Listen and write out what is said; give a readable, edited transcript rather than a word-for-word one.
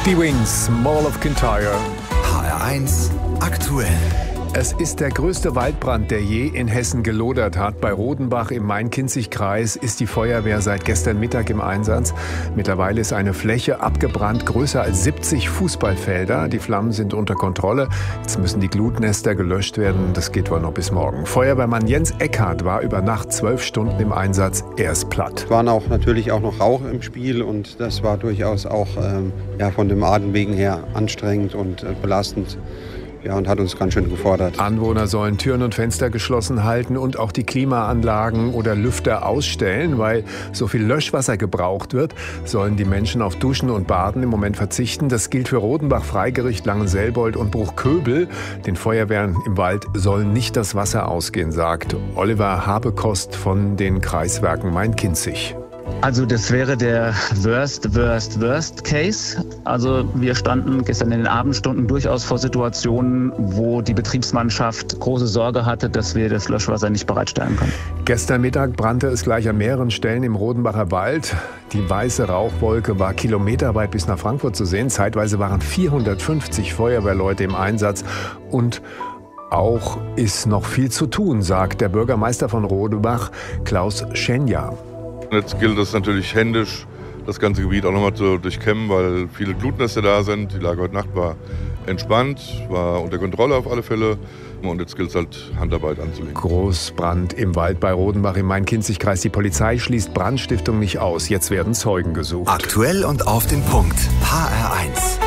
Die Wings, Mall of Kintyre. HR1 aktuell. Es ist der größte Waldbrand, der je in Hessen gelodert hat. Bei Rodenbach im Main-Kinzig-Kreis ist die Feuerwehr seit gestern Mittag im Einsatz. Mittlerweile ist eine Fläche abgebrannt, größer als 70 Fußballfelder. Die Flammen sind unter Kontrolle. Jetzt müssen die Glutnester gelöscht werden. Das geht wohl noch bis morgen. Feuerwehrmann Jens Eckhardt war über Nacht 12 Stunden im Einsatz. Er ist platt. Es waren auch natürlich auch noch Rauch im Spiel und das war durchaus auch von dem Atem wegen her anstrengend und belastend. Ja, und hat uns ganz schön gefordert. Anwohner sollen Türen und Fenster geschlossen halten und auch die Klimaanlagen oder Lüfter ausstellen. Weil so viel Löschwasser gebraucht wird, sollen die Menschen auf Duschen und Baden im Moment verzichten. Das gilt für Rodenbach, Freigericht, Langenselbold und Bruchköbel. Den Feuerwehren im Wald soll nicht das Wasser ausgehen, sagt Oliver Habekost von den Kreiswerken Main-Kinzig. Also das wäre der worst Case. Also wir standen gestern in den Abendstunden durchaus vor Situationen, wo die Betriebsmannschaft große Sorge hatte, dass wir das Löschwasser nicht bereitstellen können. Gestern Mittag brannte es gleich an mehreren Stellen im Rodenbacher Wald. Die weiße Rauchwolke war kilometerweit bis nach Frankfurt zu sehen. Zeitweise waren 450 Feuerwehrleute im Einsatz und auch ist noch viel zu tun, sagt der Bürgermeister von Rodenbach, Klaus Schenja. Jetzt gilt es natürlich händisch, das ganze Gebiet auch nochmal zu durchkämmen, weil viele Glutnester da sind. Die Lage heute Nacht war entspannt, war unter Kontrolle auf alle Fälle. Und jetzt gilt es halt, Handarbeit anzulegen. Großbrand im Wald bei Rodenbach im Main-Kinzig-Kreis. Die Polizei schließt Brandstiftung nicht aus. Jetzt werden Zeugen gesucht. Aktuell und auf den Punkt. HR1.